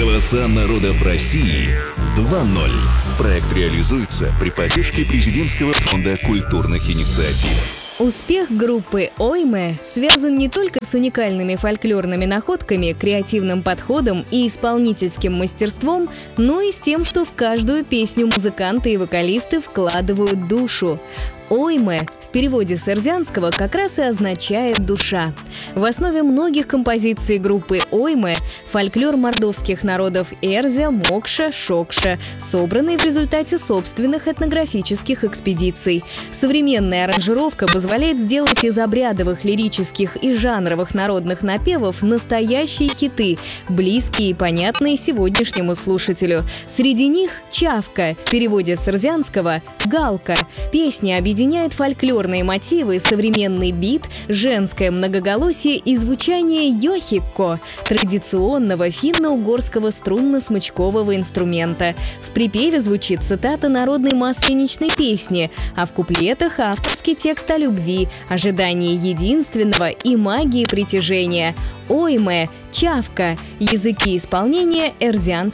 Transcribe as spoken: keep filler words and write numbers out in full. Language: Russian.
Голоса народов России два ноль. Проект реализуется при поддержке Президентского фонда культурных инициатив. Успех группы «Ойме» связан не только с уникальными фольклорными находками, креативным подходом и исполнительским мастерством, но и с тем, что в каждую песню музыканты и вокалисты вкладывают душу. «Ойме» в переводе с эрзианского как раз и означает «душа». В основе многих композиций группы «Ойме» фольклор мордовских народов Эрзя, Мокша, Шокша, собранный в результате собственных этнографических экспедиций. Современная аранжировка позволяет сделать из обрядовых, лирических и жанровых народных напевов настоящие хиты, близкие и понятные сегодняшнему слушателю. Среди них «Чавка» в переводе с эрзианского «Галка». Песня объединяет фольклорные мотивы, современный бит, женское многоголосие и звучание йохикко – традиционного финно-угорского струнно-смычкового инструмента. В припеве звучит цитата народной масленичной песни, а в куплетах авторский текст о любви, ожидании единственного и магии притяжения. «Ойме», «Чавка» – языки исполнения эрзианского